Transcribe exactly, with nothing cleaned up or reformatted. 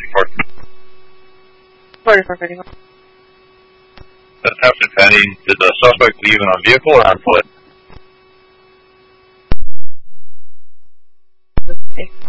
forty-four fifty-one. That's Hampton Fanning. Did the suspect leave in a vehicle or on foot? Okay.